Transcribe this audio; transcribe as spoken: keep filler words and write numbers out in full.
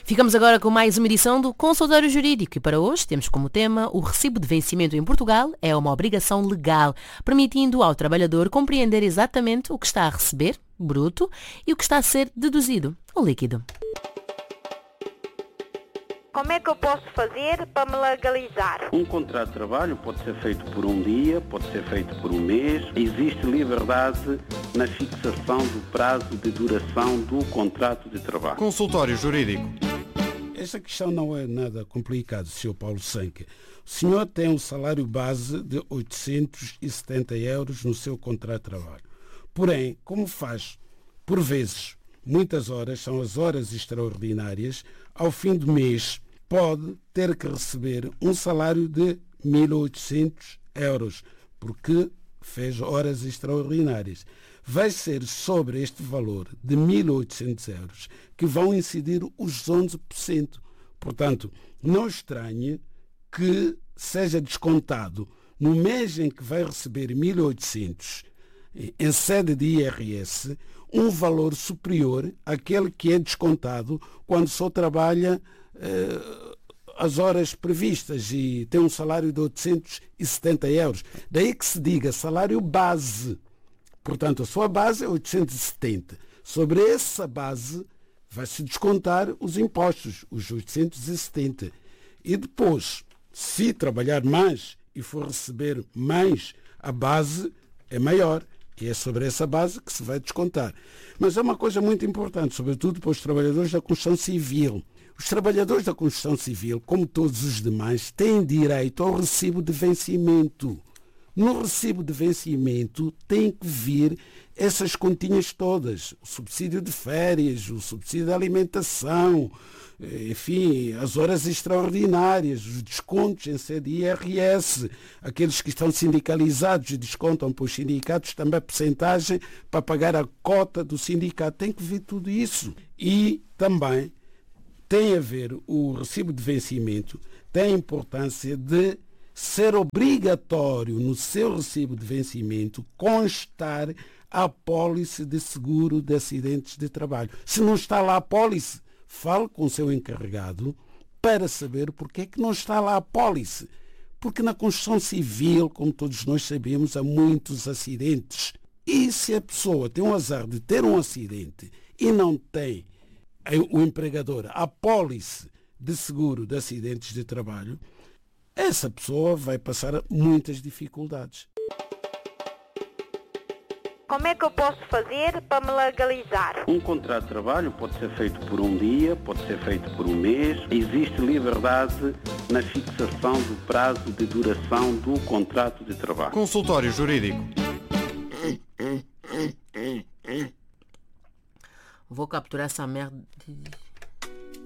Ficamos agora com mais uma edição do Consultório Jurídico e para hoje temos como tema o recibo de vencimento em Portugal é uma obrigação legal, permitindo ao trabalhador compreender exatamente o que está a receber, bruto, e o que está a ser deduzido, o líquido. Como é que eu posso fazer para me legalizar? Um contrato de trabalho pode ser feito por um dia, pode ser feito por um mês. Existe liberdade na fixação do prazo de duração do contrato de trabalho. Consultório Jurídico. Esta questão não é nada complicada, senhor Paulo Sanque. O senhor tem um salário base de oitocentos e setenta euros no seu contrato de trabalho. Porém, como faz, por vezes, muitas horas, são as horas extraordinárias, ao fim do mês pode ter que receber um salário de mil e oitocentos euros, porque fez horas extraordinárias. Vai ser sobre este valor de mil e oitocentos euros que vão incidir os onze por cento. Portanto, não estranhe que seja descontado no mês em que vai receber mil e oitocentos em sede de I R S um valor superior àquele que é descontado quando só trabalha eh, as horas previstas e tem um salário de oitocentos e setenta euros. Daí que se diga salário base. Portanto, a sua base é oitocentos e setenta. Sobre essa base vai-se descontar os impostos, os oitocentos e setenta. E depois, se trabalhar mais e for receber mais, a base é maior. E é sobre essa base que se vai descontar. Mas é uma coisa muito importante, sobretudo para os trabalhadores da construção civil. Os trabalhadores da construção civil, como todos os demais, têm direito ao recibo de vencimento. No recibo de vencimento tem que vir essas continhas todas. O subsídio de férias, o subsídio de alimentação, enfim, as horas extraordinárias, os descontos em sede de I R S, aqueles que estão sindicalizados e descontam para os sindicatos também a percentagem para pagar a cota do sindicato. Tem que vir tudo isso. E também tem a ver o recibo de vencimento, tem a importância de ser obrigatório no seu recibo de vencimento constar a apólice de seguro de acidentes de trabalho. Se não está lá a apólice, fale com o seu encarregado para saber porque é que não está lá a apólice. Porque na construção civil, como todos nós sabemos, há muitos acidentes. E se a pessoa tem o azar de ter um acidente e não tem o empregador a apólice de seguro de acidentes de trabalho, essa pessoa vai passar muitas dificuldades. Como é que eu posso fazer para me legalizar? Um contrato de trabalho pode ser feito por um dia, pode ser feito por um mês. Existe liberdade na fixação do prazo de duração do contrato de trabalho. Consultório Jurídico. Vou capturar essa merda.